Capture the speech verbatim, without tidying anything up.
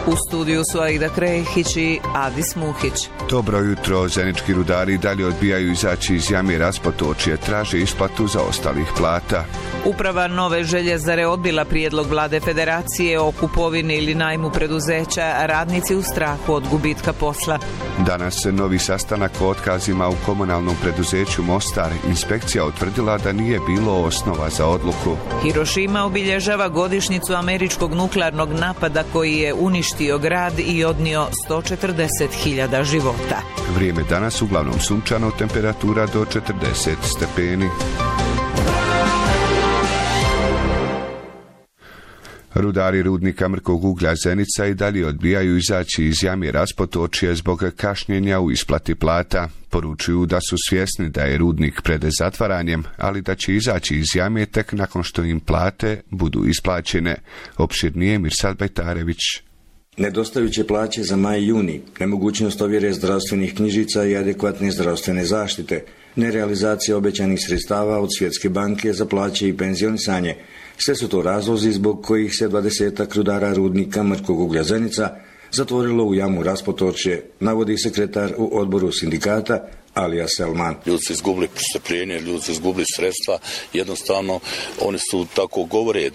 U studiju su Aida Krehić i Adis Muhić. Dobro jutro, zenički rudari i dalje odbijaju izaći iz jame Raspotočje, traže isplatu za ostalih plata. Uprava Nove željezare odbila prijedlog vlade Federacije o kupovini ili najmu preduzeća, a radnici u strahu od gubitka posla. Danas se novi sastanak o otkazima u komunalnom preduzeću Mostar. Inspekcija utvrdila da nije bilo osnova za odluku. Hirošima obilježava godišnjicu američkog nuklearnog napada koji je uništio grad i odnio sto četrdeset hiljada života. Vrijeme danas uglavnom sunčano, temperatura do četrdeset stepeni. Rudari rudnika mrkog uglja Zenica i dalje odbijaju izaći iz jame Raspotočje zbog kašnjenja u isplati plata. Poručuju da su svjesni da je rudnik pred zatvaranjem, ali da će izaći iz jame tek nakon što im plate budu isplaćene. Opširnije Mirsad Bajtarević. Nedostajuće plaće za maj i juni, nemogućnost ovjere zdravstvenih knjižica i adekvatne zdravstvene zaštite, nerealizacija obećanih sredstava od Svjetske banke za plaće i penzionisanje. Sve su to razlozi zbog kojih se dvadesetak rudara rudnika mrkog uglja Zenica zatvorilo u jamu Raspotočje, navodi sekretar u odboru sindikata Alija Selman. Ljudi su izgubili strpljenje, ljudi su izgubili sredstva, jednostavno oni su tako govore